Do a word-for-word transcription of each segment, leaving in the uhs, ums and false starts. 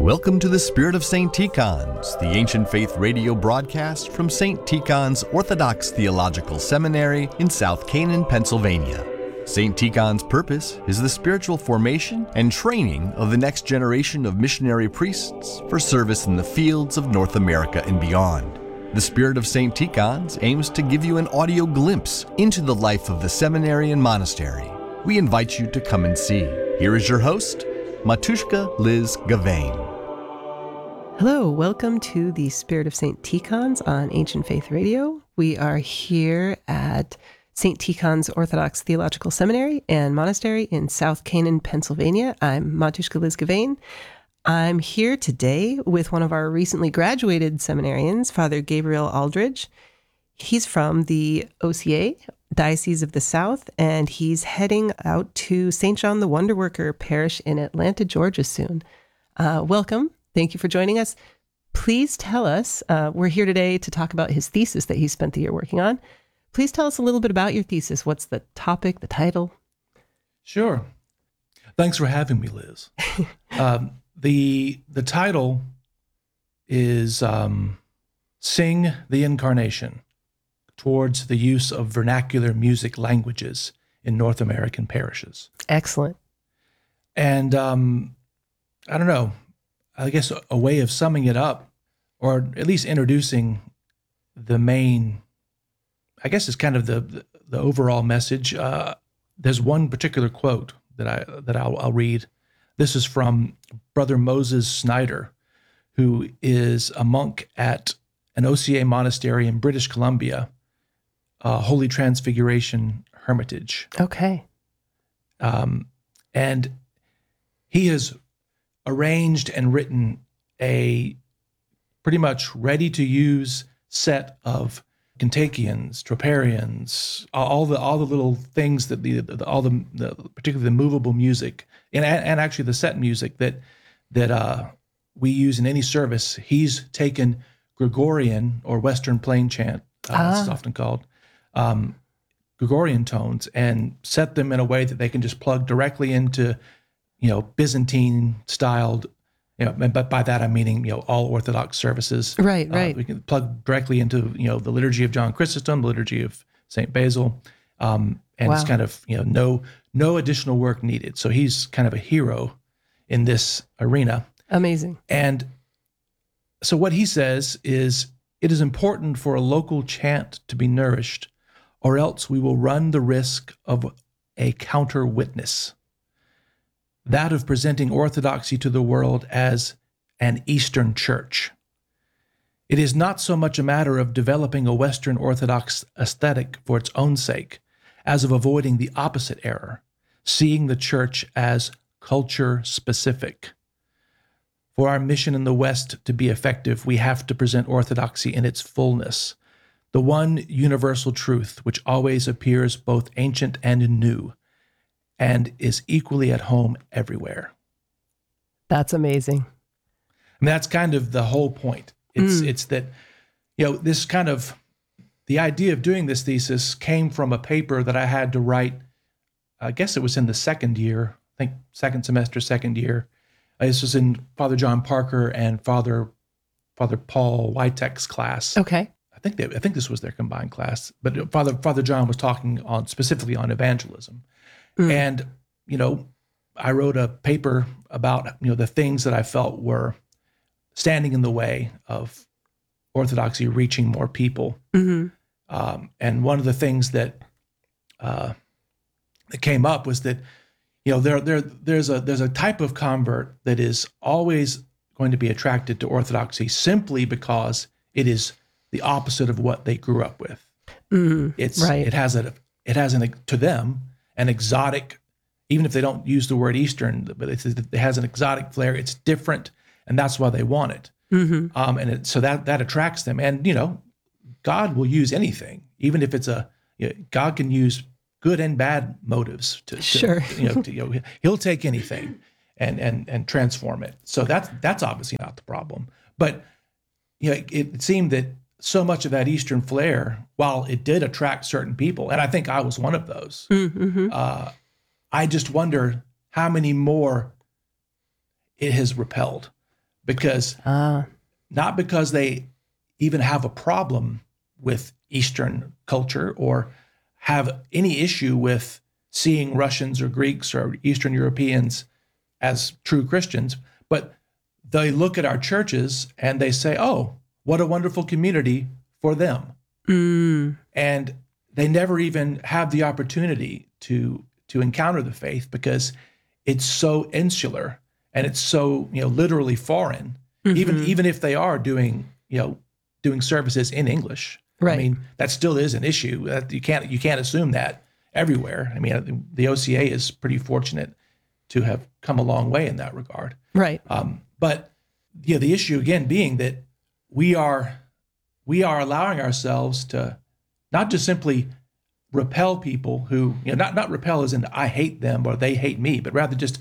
Welcome to the Spirit of Saint Tikhon's, the ancient faith radio broadcast from Saint Tikhon's Orthodox Theological Seminary in South Canaan, Pennsylvania. Saint Tikhon's purpose is the spiritual formation and training of the next generation of missionary priests for service in the fields of North America and beyond. The Spirit of Saint Tikhon's aims to give you an audio glimpse into the life of the seminary and monastery. We invite you to come and see. Here is your host, Matushka Liz Gavain. Hello, welcome to the Spirit of Saint Tikhon's on Ancient Faith Radio. We are here at Saint Tikhon's Orthodox Theological Seminary and Monastery in South Canaan, Pennsylvania. I'm Matushka Liz Gavain. I'm here today with one of our recently graduated seminarians, Father Gabriel Aldridge. He's from the O C A, Diocese of the South, and he's heading out to Saint John the Wonder Worker Parish in Atlanta, Georgia soon. Uh, welcome. Thank you for joining us. Please tell us, uh, we're here today to talk about his thesis that he spent the year working on. Please tell us a little bit about your thesis. What's the topic, the title? Sure. Thanks for having me, Liz. um, the the title is um, Sing the Incarnation, Towards the Use of Vernacular Music Languages in North American Parishes. Excellent. And um, I don't know, I guess a, a way of summing it up, or at least introducing the main, I guess it's kind of the the, the overall message. Uh, there's one particular quote that I that I'll, I'll read. This is from Brother Moses Snyder, who is a monk at an O C A monastery in British Columbia, uh, Holy Transfiguration Hermitage. Okay. Um, and he has arranged and written a pretty much ready-to-use set of Kentuckians, Troparians, all the all the little things that the, the all the, the particularly the movable music and and actually the set music that that uh, we use in any service. He's taken Gregorian or Western plain chant, uh, ah. it's often called, um, Gregorian tones, and set them in a way that they can just plug directly into, you know, Byzantine styled, you know, but by that I'm meaning, you know, all Orthodox services. Right, right. Uh, we can plug directly into, you know, the liturgy of John Chrysostom, the liturgy of Saint Basil, um, and Wow. it's kind of, you know, no no additional work needed. So he's kind of a hero in this arena. Amazing. And so what he says is, it is important for a local chant to be nourished, or else we will run the risk of a counter witness. That of presenting orthodoxy to the world as an Eastern church. It is not so much a matter of developing a Western Orthodox aesthetic for its own sake, as of avoiding the opposite error, seeing the church as culture-specific. For our mission in the West to be effective, we have to present orthodoxy in its fullness, the one universal truth which always appears both ancient and new, and is equally at home everywhere. That's amazing. I mean, that's kind of the whole point. It's Mm. it's that, you know, this kind of, the idea of doing this thesis came from a paper that I had to write, I guess it was in the second year, I think second semester, second year. This was in Father John Parker and Father Father Paul Witek's class. Okay. I think they, I think this was their combined class, but Father Father John was talking on specifically on evangelism. Mm. And, you know, I wrote a paper about, you know, the things that I felt were standing in the way of Orthodoxy reaching more people. Mm-hmm. Um, and one of the things that uh, that came up was that, you know, there there there's a there's a type of convert that is always going to be attracted to Orthodoxy simply because it is the opposite of what they grew up with. Mm, It's right. it has a it has an to them an exotic, even if they don't use the word Eastern, but it's, it has an exotic flair. It's different, and that's why they want it. Mm-hmm. Um, and it, so that that attracts them. And you know, God will use anything, even if it's a you know, God can use good and bad motives to, to Sure. you know, to, you know, He'll take anything and and and transform it. So that's that's obviously not the problem. But you know, it, it seemed that so much of that Eastern flair, while it did attract certain people, and I think I was one of those, Mm-hmm. uh, I just wonder how many more it has repelled because Ah. not because they even have a problem with Eastern culture or have any issue with seeing Russians or Greeks or Eastern Europeans as true Christians, but they look at our churches and they say, oh, what a wonderful community for them. Mm. And they never even have the opportunity to to encounter the faith because it's so insular and it's so, you know, literally foreign. Mm-hmm. Even even if they are doing, you know, doing services in English. Right. I mean, that still is an issue. That you can't you can't assume that everywhere. I mean, the O C A is pretty fortunate to have come a long way in that regard. Right. Um, but yeah, the issue again being that we are we are allowing ourselves to not just simply repel people who, you know, not not repel as in I hate them or they hate me, but rather just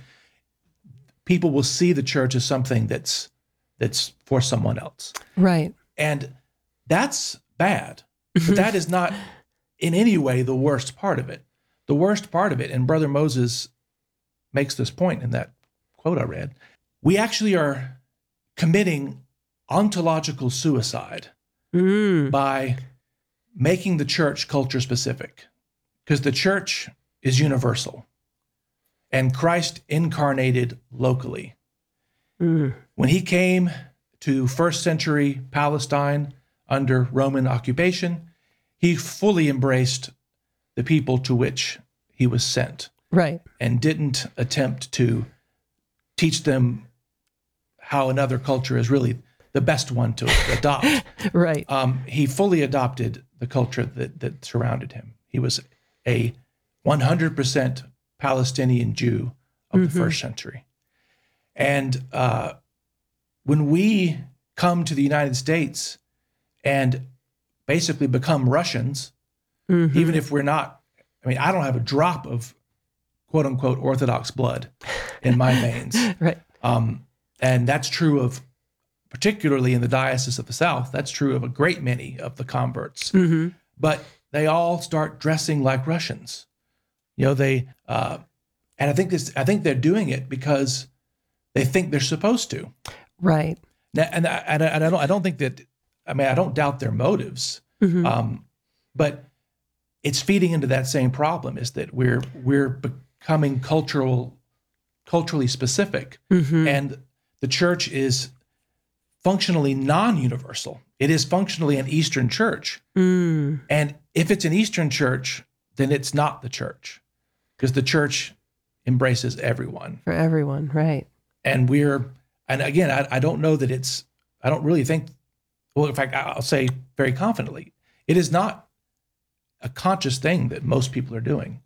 people will see the church as something that's that's for someone else. Right. And that's bad. But that is not in any way the worst part of it. The worst part of it, and Brother Moses makes this point in that quote I read, we actually are committing ontological suicide mm. by making the church culture specific, because the church is universal and Christ incarnated locally. Mm. When he came to first century Palestine under Roman occupation, he fully embraced the people to which he was sent. Right. And didn't attempt to teach them how another culture is really the best one to adopt. Right. Um, he fully adopted the culture that, that surrounded him. He was a one hundred percent Palestinian Jew of mm-hmm. the first century. And uh, when we come to the United States and basically become Russians, mm-hmm. even if we're not, I mean, I don't have a drop of quote unquote Orthodox blood in my veins. Right. Um, and that's true of, particularly in the Diocese of the South, that's true of a great many of the converts. Mm-hmm. But they all start dressing like Russians. You know, they, uh, and I think this, I think they're doing it because they think they're supposed to. Right. Now, and I, and I don't, I don't think that, I mean, I don't doubt their motives, mm-hmm. um, but it's feeding into that same problem, is that we're, we're becoming cultural, culturally specific, mm-hmm. and the church is functionally non-universal. It is functionally an Eastern church. Mm. And if it's an Eastern church, then it's not the church, because the church embraces everyone. For everyone, right. And we're, and again, I, I don't know that it's, I don't really think, well, in fact, I'll say very confidently, it is not a conscious thing that most people are doing.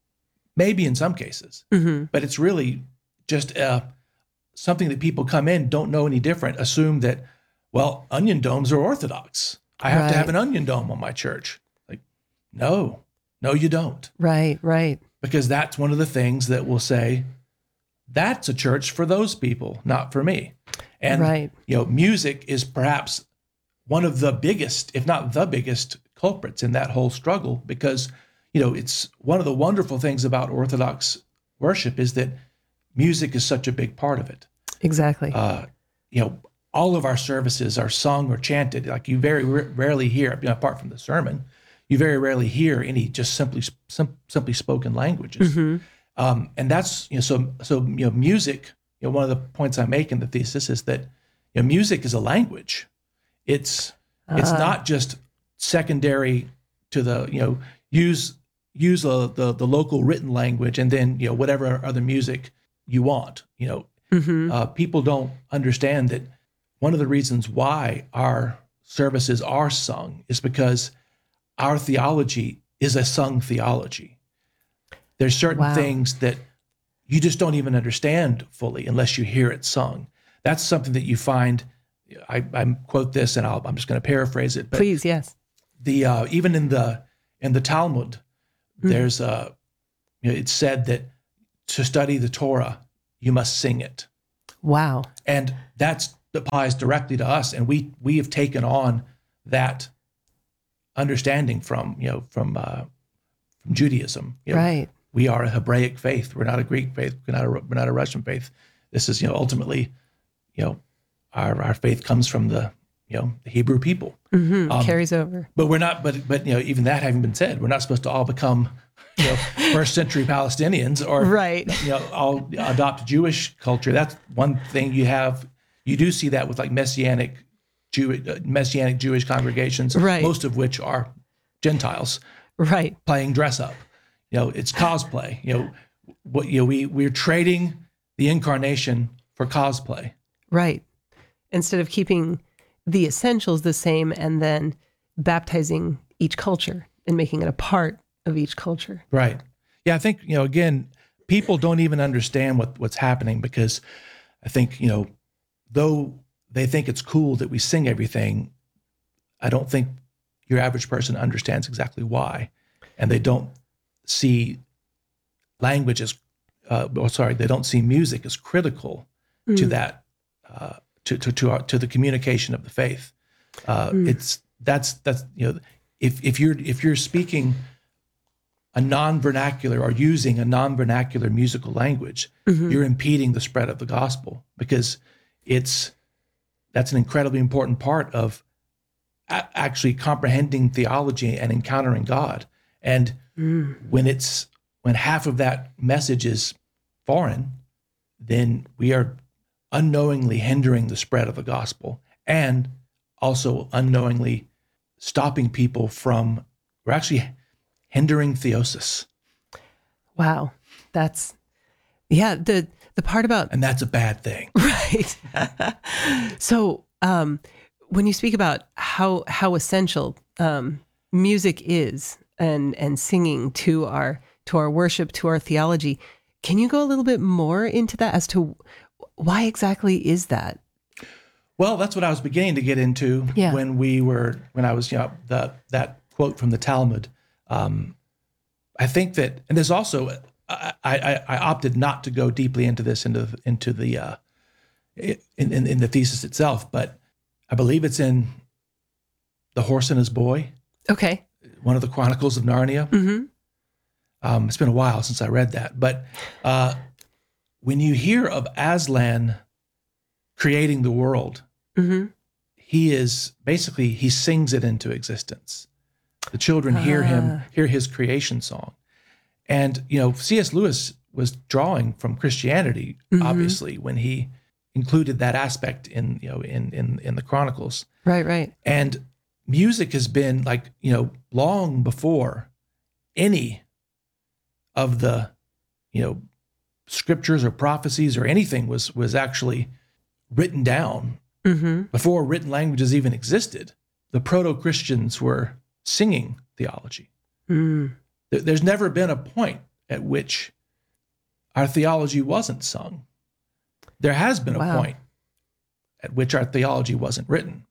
Maybe in some cases, mm-hmm. but it's really just uh, something that people come in, don't know any different, assume that, well, onion domes are Orthodox. I have right. to have an onion dome on my church. Like, no, no, you don't. Right, right. Because that's one of the things that will say, that's a church for those people, not for me. And, right. you know, music is perhaps one of the biggest, if not the biggest, culprits in that whole struggle, because, you know, it's one of the wonderful things about Orthodox worship is that music is such a big part of it. Exactly. Uh, you know, all of our services are sung or chanted. Like, you very r- rarely hear, you know, apart from the sermon, you very rarely hear any just simply sim- simply spoken languages. Mm-hmm. Um, and that's, you know, so so you know, music. You know, one of the points I make in the thesis is that, you know, music is a language. It's uh. it's not just secondary to the, you know, use use a, the the local written language and then, you know, whatever other music you want. You know, mm-hmm. uh, people don't understand that one of the reasons why our services are sung is because our theology is a sung theology. There's certain wow. things that you just don't even understand fully unless you hear it sung. That's something that you find. I, I quote this, and I'll, I'm just going to paraphrase it. But please, yes. The uh, even in the in the Talmud, mm-hmm. there's uh, you know, it's said that to study the Torah, you must sing it. Wow. And that applies directly to us, and we we have taken on that understanding from you know from uh, from Judaism. You know, right. We are a Hebraic faith. We're not a Greek faith. We're not a, we're not a Russian faith. This is, you know, ultimately, you know, our our faith comes from the you know the Hebrew people. Mm-hmm. Um, Carries over. But we're not. But but you know even that having been said, we're not supposed to all become you know first century Palestinians or Right. you know all adopt Jewish culture. That's one thing you have. You do see that with like messianic Jew messianic Jewish congregations, Right. most of which are Gentiles Right. playing dress up. You know, it's cosplay. You know, what you know we we're trading the incarnation for cosplay. Right. Instead of keeping the essentials the same and then baptizing each culture and making it a part of each culture. Right. Yeah, I think, you know, again, people don't even understand what, what's happening because I think, you know, though they think it's cool that we sing everything, I don't think your average person understands exactly why. And they don't see language as, uh, or sorry, they don't see music as critical mm. to that, uh, to to to, our, to the communication of the faith. Uh, mm. It's that's that's you know, if if you're if you're speaking a non-vernacular or using a non-vernacular musical language, mm-hmm. you're impeding the spread of the gospel because it's that's an incredibly important part of a- actually comprehending theology and encountering God. And mm. when it's when half of that message is foreign, then we are unknowingly hindering the spread of the gospel and also unknowingly stopping people from, we're actually hindering theosis. Wow. That's, yeah, the the part about... And that's a bad thing. Right. So um, when you speak about how how essential um, music is and and singing to our to our worship, to our theology, can you go a little bit more into that as to why exactly is that? Well, that's what I was beginning to get into yeah. when we were, when I was, you know, the, that quote from the Talmud. Um, I think that, and there's also, I, I, I opted not to go deeply into this, into, into the, uh, in, in, in the thesis itself, but I believe it's in The Horse and His Boy. Okay. One of the Chronicles of Narnia. Mm-hmm. Um, it's been a while since I read that, but uh, when you hear of Aslan creating the world, mm-hmm. he is basically, he sings it into existence. The children ah. hear him, hear his creation song. And, you know, C S Lewis was drawing from Christianity, mm-hmm. obviously, when he included that aspect in, you know, in, in, in the Chronicles. Right, right. And music has been like, you know, long before any of the, you know, scriptures or prophecies or anything was was actually written down, mm-hmm. before written languages even existed. The proto-Christians were singing theology. Mm. There, there's never been a point at which our theology wasn't sung. There has been a wow. point at which our theology wasn't written.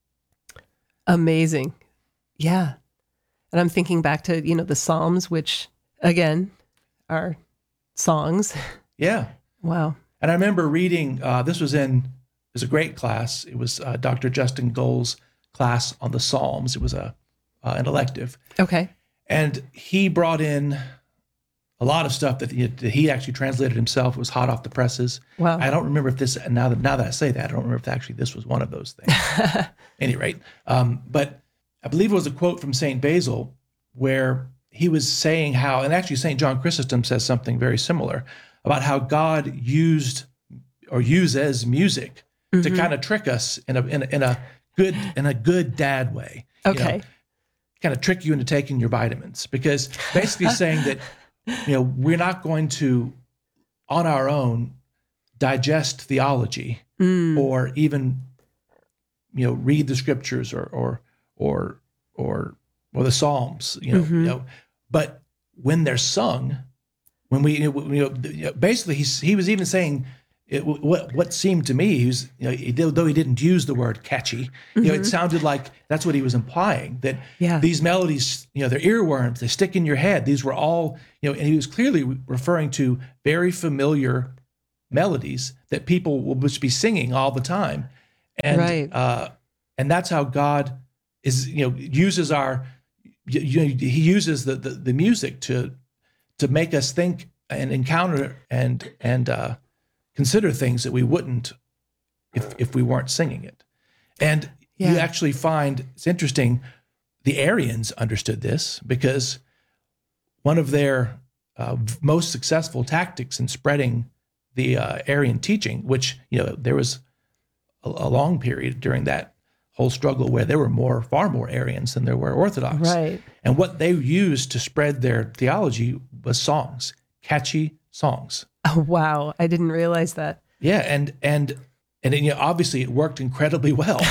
Amazing. Yeah. And I'm thinking back to, you know, the Psalms, which again are songs. Yeah. Wow. And I remember reading, uh, this was in, it was a great class. It was uh, Doctor Justin Gold's class on the Psalms. It was a uh, an elective. Okay. And he brought in a lot of stuff that he, that he actually translated himself. It was hot off the presses. Wow. I don't remember if this, now that now that I say that, I don't remember if actually this was one of those things. At any rate, um, but I believe it was a quote from Saint Basil where he was saying how, and actually Saint John Chrysostom says something very similar about how God used or uses music mm-hmm. to kind of trick us in a, in a in a good in a good dad way. Okay. You know, kind of trick you into taking your vitamins, because basically saying that, you know, we're not going to on our own digest theology mm. or even, you know, read the scriptures or or or or or the Psalms, you know, mm-hmm. you know, but when they're sung, when we, you know, basically he's, he was even saying it, what what seemed to me, he was, you know, he, though he didn't use the word catchy, mm-hmm. you know, it sounded like that's what he was implying, that yeah. these melodies, you know, they're earworms, they stick in your head. These were all, you know, and he was clearly referring to very familiar melodies that people will just be singing all the time. And, right. uh, and that's how God is, you know, uses our, you know, he uses the, the, the music to, to make us think and encounter and, and, uh, consider things that we wouldn't if if we weren't singing it. And you Yeah. actually find, it's interesting, the Arians understood this because one of their uh, most successful tactics in spreading the uh, Arian teaching, which, you know, there was a, a long period during that whole struggle where there were more, far more Arians than there were Orthodox. Right. And what they used to spread their theology was songs, catchy songs. Oh, wow. I didn't realize that. Yeah, and and and you know, obviously it worked incredibly well.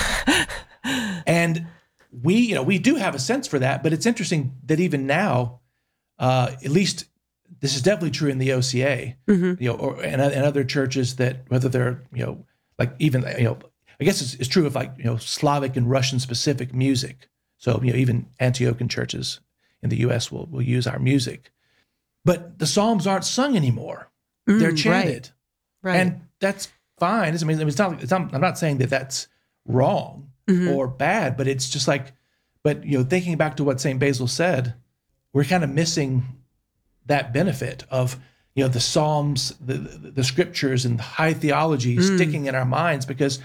And we, you know, we do have a sense for that, but it's interesting that even now, uh, at least this is definitely true in the O C A, Mm-hmm. you know, or and, and other churches that whether they're, you know, like even, you know, I guess it's, it's true of like, you know, Slavic and Russian specific music. So, you know, even Antiochian churches in the U S will will use our music, but the Psalms aren't sung anymore; Mm, they're right. chanted, Right. and that's fine. I mean, it's not. It's not I'm not saying that that's wrong Mhm. or bad, but it's just like, but you know, thinking back to what Saint Basil said, we're kind of missing that benefit of, you know, the Psalms, the the, the scriptures, and high theology Mm. sticking in our minds, because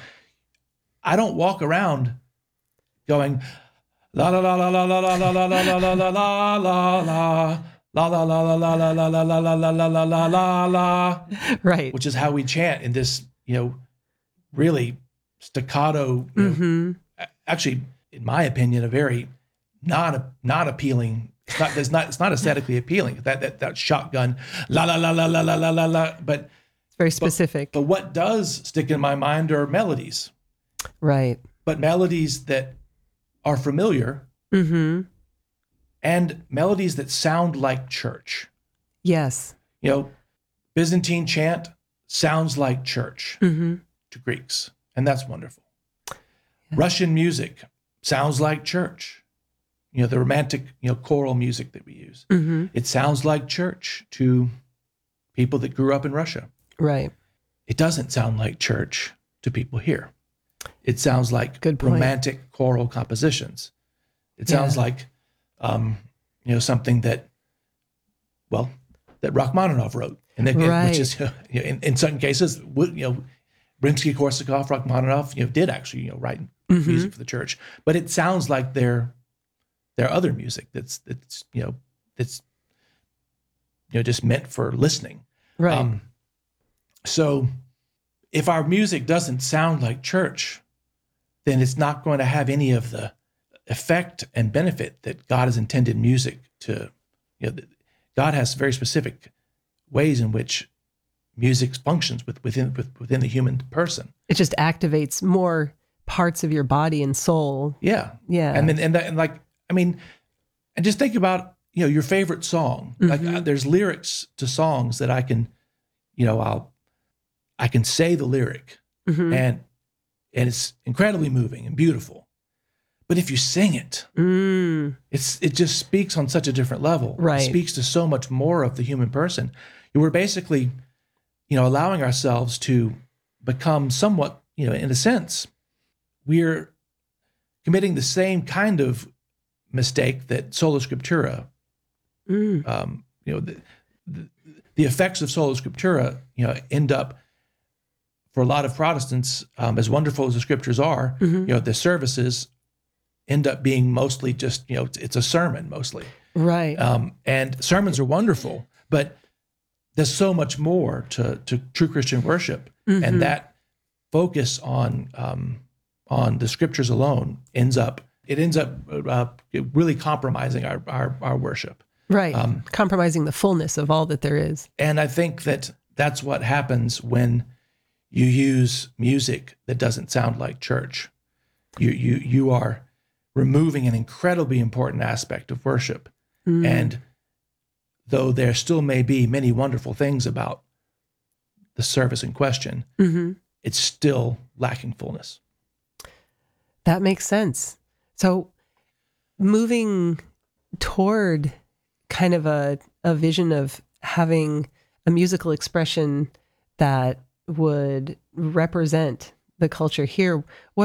I don't walk around going la la la la la la la la la la la la la la la. La la la la la la la la la la la la la la la la, Right. which is how we chant in this, you know, really staccato, you know, Mm-hmm. actually, in my opinion, a very not not appealing. It's not. It's not. It's not aesthetically appealing. That that that shotgun, la la la la la la la la la. But It's very specific. but what does stick in my mind are melodies, Right. but melodies that are familiar Mm-hmm. and melodies that sound like church. Yes. You know, Byzantine chant sounds like church Mm-hmm. to Greeks, and that's wonderful. Russian music sounds like church. You know, the romantic, you know, choral music that we use. Mm-hmm. It sounds like church to people that grew up in Russia. Right. It doesn't sound like church to people here. It sounds like Good point. romantic choral compositions. It sounds Yeah. like, um, you know, something that, well, that Rachmaninoff wrote, and that, Right. which is, you know, in, in certain cases, would, you know, Rimsky-Korsakov, Rachmaninoff, you know, did actually, you know, write Mhm. music for the church, but it sounds like their their other music that's that's you know that's you know just meant for listening. Right. Um, so, if our music doesn't sound like church, then it's not going to have any of the effect and benefit that God has intended music to. You know, God has very specific ways in which music functions with, within with, within the human person. It just activates more parts of your body and soul. Yeah, Yeah. and then and that and like I mean, and just think about, you know, your favorite song. Like Mhm. uh, there's lyrics to songs that I can, you know, I'll I can say the lyric Mhm. and and it's incredibly moving and beautiful. But if you sing it, Mm. it's it just speaks on such a different level. Right. It speaks to so much more of the human person. We're basically, you know, allowing ourselves to become somewhat, you know, in a sense, we're committing the same kind of mistake that Sola Scriptura, Mm. um, you know, the, the, the effects of Sola Scriptura, you know, end up for a lot of Protestants, um, as wonderful as the scriptures are, Mhm. you know, the services end up being mostly just, you know, it's, it's a sermon mostly. Right. Um, and sermons are wonderful, but there's so much more to, to true Christian worship. Mhm. And that focus on um, on the scriptures alone ends up, it ends up uh, really compromising our, our, our worship. Right. um, Compromising the fullness of all that there is. And I think that that's what happens when you use music that doesn't sound like church. You you you are removing an incredibly important aspect of worship. Mm. And though there still may be many wonderful things about the service in question, Mhm. it's still lacking fullness. That makes sense. So moving toward kind of a, a vision of having a musical expression that would represent the culture here, what